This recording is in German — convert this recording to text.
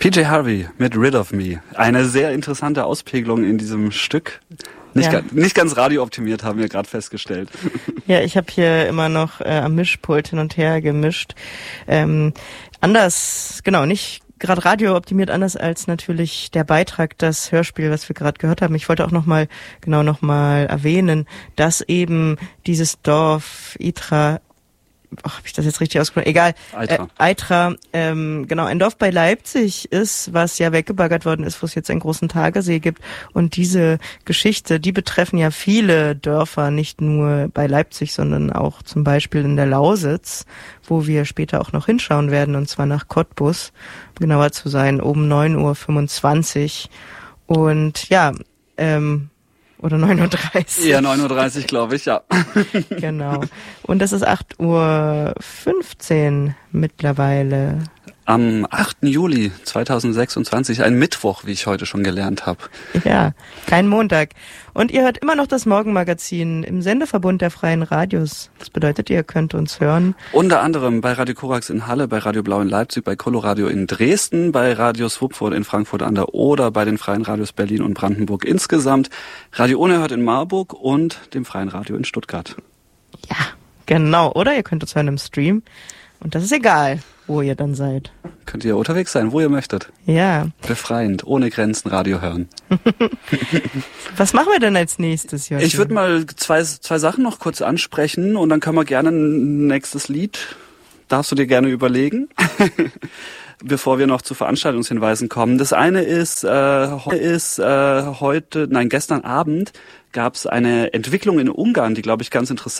PJ Harvey mit Rid of Me. Eine sehr interessante Auspegelung in diesem Stück. Nicht ganz radiooptimiert, haben wir gerade festgestellt. Ja, ich habe hier immer noch am Mischpult hin und her gemischt. Nicht gerade radiooptimiert, anders als natürlich der Beitrag, das Hörspiel, was wir gerade gehört haben. Ich wollte auch nochmal erwähnen, dass eben dieses Dorf Itra, habe ich das jetzt richtig ausgesprochen? Egal. Eitra, ein Dorf bei Leipzig ist, was ja weggebaggert worden ist, wo es jetzt einen großen Tagersee gibt. Und diese Geschichte, die betreffen ja viele Dörfer, nicht nur bei Leipzig, sondern auch zum Beispiel in der Lausitz, wo wir später auch noch hinschauen werden, und zwar nach Cottbus, um genauer zu sein, um 9:25 Uhr. Und ja, oder 9:30 Uhr. Eher 9:30 Uhr, glaube ich, ja. Genau. Und das ist 8:15 Uhr mittlerweile. Am 8. Juli 2026, ein Mittwoch, wie ich heute schon gelernt habe. Ja, kein Montag. Und ihr hört immer noch das Morgenmagazin im Sendeverbund der Freien Radios. Das bedeutet, ihr könnt uns hören. Unter anderem bei Radio Korax in Halle, bei Radio Blau in Leipzig, bei Coloradio in Dresden, bei Radio Swupfurt in Frankfurt an der Oder, bei den Freien Radios Berlin und Brandenburg insgesamt, Radio Unerhört in Marburg und dem Freien Radio in Stuttgart. Ja, genau. Oder ihr könnt uns hören im Stream. Und das ist egal, wo ihr dann seid. Könnt ihr unterwegs sein, wo ihr möchtet. Ja. Befreiend, ohne Grenzen Radio hören. Was machen wir denn als nächstes, Joachim? Ich würde mal zwei Sachen noch kurz ansprechen und dann können wir gerne ein nächstes Lied, darfst du dir gerne überlegen, bevor wir noch zu Veranstaltungshinweisen kommen. Das eine ist, gestern Abend gab es eine Entwicklung in Ungarn, die, glaube ich, ganz interessant